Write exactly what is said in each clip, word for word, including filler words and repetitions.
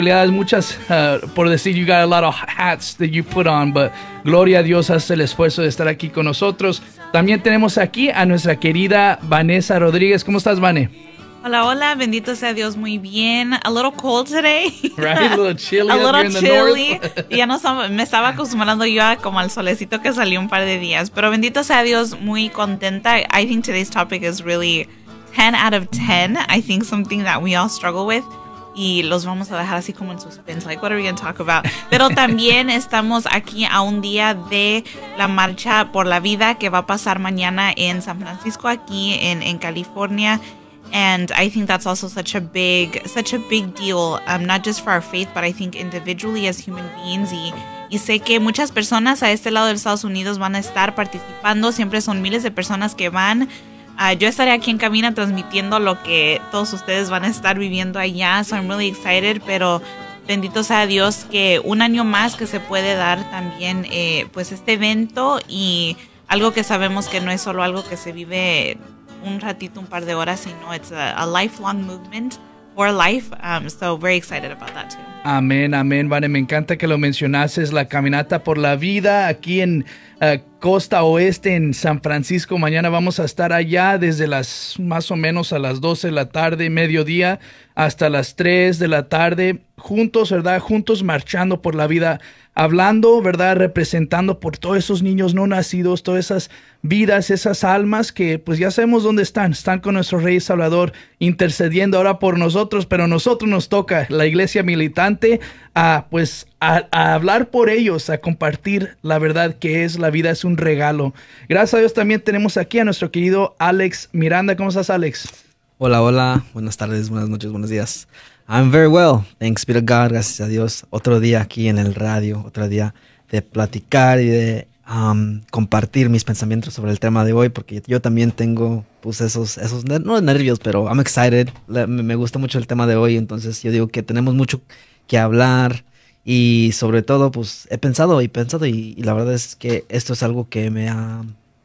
responsabilidades, muchas, uh, por decir, you got a lot of hats that you put on, but gloria a Dios, hace el esfuerzo de estar aquí con nosotros. También tenemos aquí a nuestra querida Vanessa Rodríguez. ¿Cómo estás, Vane? Hola, hola, bendito sea Dios, muy bien. A little cold today. Right, a little chilly. A up little here in the chilly. north. Ya no estaba- me estaba acostumbrando yo a como al solecito que salió un par de días. Pero bendito sea Dios, muy contenta. I think today's topic is really ten out of ten. I think something that we all struggle with. Y los vamos a dejar así como en suspense. Like, what are we going to talk about? Pero también estamos aquí a un día de la Marcha por la Vida que va a pasar mañana en San Francisco, aquí en, en California. And I think that's also such a big, such a big deal, um, not just for our faith, but I think individually as human beings. Y, y sé que muchas personas a este lado de los Estados Unidos van a estar participando. Siempre son miles de personas que van. Uh, yo estaré aquí en cabina transmitiendo lo que todos ustedes van a estar viviendo allá. So I'm really excited, pero bendito sea Dios que un año más que se puede dar también eh, pues este evento y algo que sabemos que no es solo algo que se vive un ratito, un par de horas, sino it's a, a lifelong movement for life. Um, so very excited about that too. Amén, amén, Vane, me encanta que lo mencionases, la caminata por la vida aquí en uh, Costa Oeste, en San Francisco. Mañana vamos a estar allá desde las más o menos a las doce de la tarde, mediodía, hasta las tres de la tarde, juntos, ¿verdad? Juntos marchando por la vida, hablando, ¿verdad? Representando por todos esos niños no nacidos, todas esas vidas, esas almas que pues ya sabemos dónde están, están con nuestro Rey Salvador, intercediendo ahora por nosotros, pero a nosotros nos toca, la iglesia militante, a pues a, a hablar por ellos, a compartir la verdad que es la vida, es un regalo. Gracias a Dios también tenemos aquí a nuestro querido Alex Miranda. ¿Cómo estás, Alex? Hola, hola, buenas tardes, buenas noches, buenos días. I'm very well, thanks be to God, gracias a Dios. Otro día aquí en el radio, otro día de platicar y de um, compartir mis pensamientos sobre el tema de hoy, porque yo también tengo pues esos, esos no nervios, pero I'm excited. Me, me gusta mucho el tema de hoy, entonces yo digo que tenemos mucho que hablar y sobre todo pues he pensado y pensado y, y la verdad es que esto es algo que me ha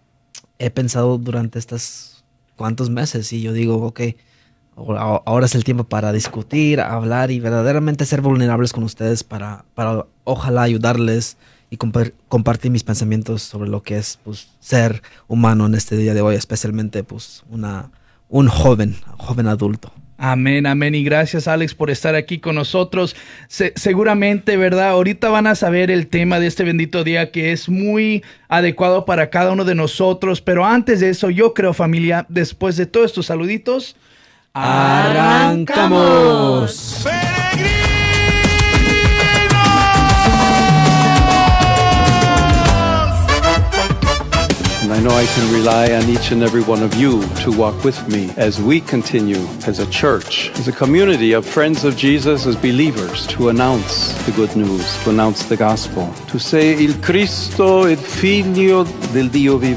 he pensado durante estos cuantos meses y yo digo, ok, ahora es el tiempo para discutir, hablar y verdaderamente ser vulnerables con ustedes para, para ojalá ayudarles y comp- compartir mis pensamientos sobre lo que es pues, ser humano en este día de hoy, especialmente pues, una, un joven, joven adulto. Amén, amén. Y gracias, Alex, por estar aquí con nosotros. Se- seguramente, ¿verdad? Ahorita van a saber el tema de este bendito día que es muy adecuado para cada uno de nosotros. Pero antes de eso, yo creo, familia, después de todos estos saluditos, ¡arrancamos! And I know I can rely on each and every one of you to walk with me as we continue as a church, as a community of friends of Jesus, as believers, to announce the good news, to announce the gospel, to say, Il Cristo, il Figlio del Dio vivente.